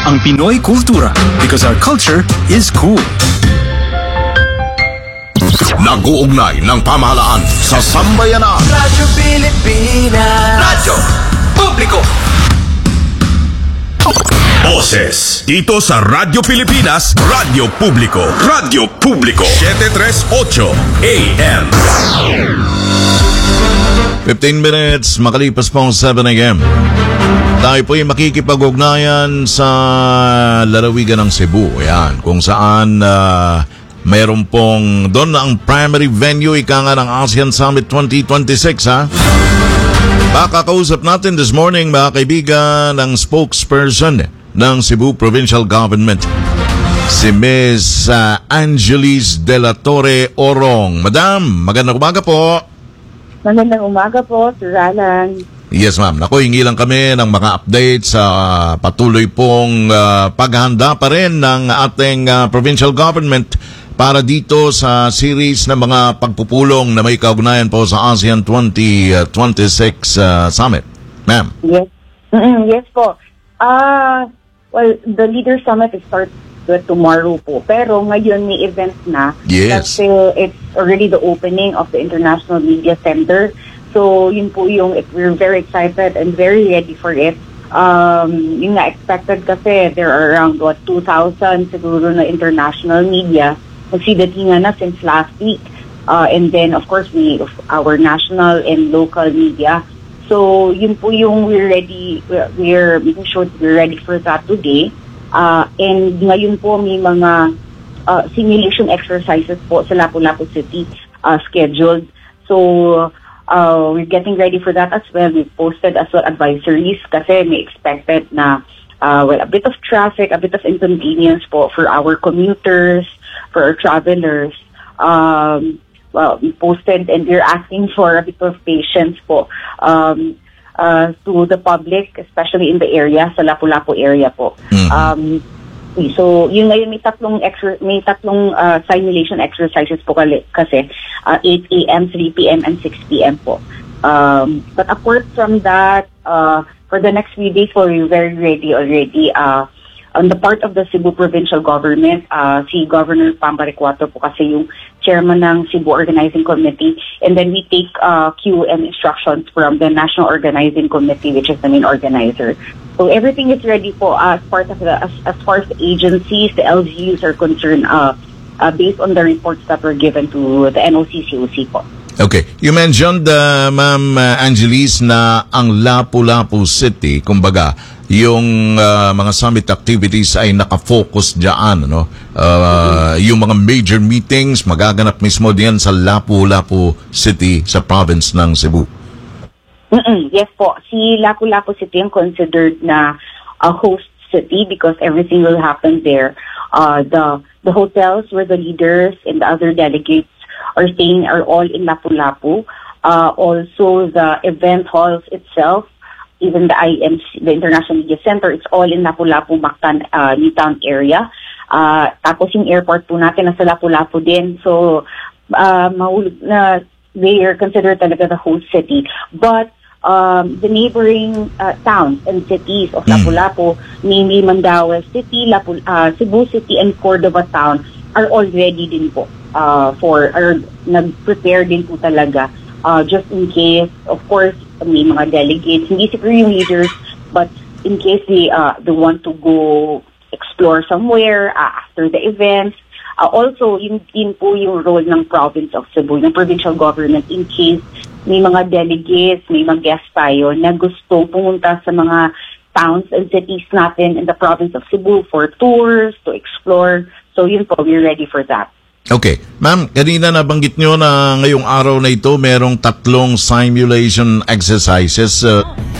ang Pinoy kultura because our culture is cool. Nag-uugnay ng pamahalaan sa sambayanan. Radyo Pilipinas. Radyo Publiko. Boses dito sa Radyo Pilipinas, Radyo Publiko. Radyo Publiko 738 AM. 15 minutes, makalipas pong 7 a.m. Tayo po ay makikipag-ugnayan sa lalawigan ng Cebu. Ayan, kung saan mayroon pong doon ang primary venue ika nga ng ASEAN Summit 2026, ha? Makakausap natin this morning, mga kaibigan, ng spokesperson ng Cebu Provincial Government, si Ms. Angelis De La Torre Orong. Madam, magandang umaga po. Magandang umaga po, Sir Alan. Yes, ma'am. Naku, hingi lang kami ng mga update sa patuloy pong paghahanda pa rin ng ating provincial government para dito sa series ng mga pagpupulong na may kaugnayan po sa ASEAN 2026 Summit. Ma'am. Yes. Yes po. Well, the Leader Summit is start tomorrow po. Pero ngayon may event na. Yes. Kasi it's already the opening of the International Media Center. So, yun po yung, we're very excited and very ready for it. Yung nga expected kasi there are around 2,000 siguro na international media. Nagsidatingan na since last week. And then, of course, our national and local media. So, yun po yung we're making sure we're ready for that today. And ngayon po may mga simulation exercises po sa Lapu-Lapu City scheduled. So, we're getting ready for that as well. We posted as well advisories kasi may expected na a bit of traffic, a bit of inconvenience po for our commuters, for our travelers. Well, we posted and we're asking for a bit of patience po to the public, especially in the area, sa Lapu-Lapu area po. So, yun ngayon may tatlong simulation exercises po kasi 8 a.m., 3 p.m., and 6 p.m. po. But apart from that, for the next few days, we're very ready already. On the part of the Cebu Provincial Government, si Governor Pamba Recuato po kasi yung chairman ng Cebu Organizing Committee, and then we take cue and instructions from the National Organizing Committee, which is the main organizer. So everything is ready po as far as the agencies, the LGUs are concerned, based on the reports that were given to the NOC-COC po. Okay. You mentioned, Ma'am Angelis, na ang Lapu-Lapu City, kumbaga, yung mga summit activities ay nakafocus dyan, no? Yung mga major meetings magaganap mismo diyan sa Lapu-Lapu City sa province ng Cebu. Yes po. Si Lapu-Lapu City ang considered na a host city because everything will happen there. The hotels where the leaders and the other delegates are staying are all in Lapu-Lapu. Also, the event halls itself, even the IMC, the International Media Center, it's all in Lapu-Lapu, Mactan, Newtown area. Tapos yung airport po natin nasa Lapu-Lapu din. So, they are considered talaga the host city. But the neighboring towns and cities of Lapu-Lapu, namely Mandaue City, Cebu City, and Cordova Town, are all ready din po nag-prepare din po talaga just in case, of course, may mga delegates, hindi siguro yung leaders, but in case they want to go explore somewhere after the events. Also, yun po yung role ng province of Cebu, ng provincial government, in case may mga delegates, may mga guests tayo na gusto pumunta sa mga towns and cities natin in the province of Cebu for tours, to explore. So yun po, we're ready for that. Okay. Ma'am, kanina nabanggit nyo na ngayong araw na ito merong 3 simulation exercises.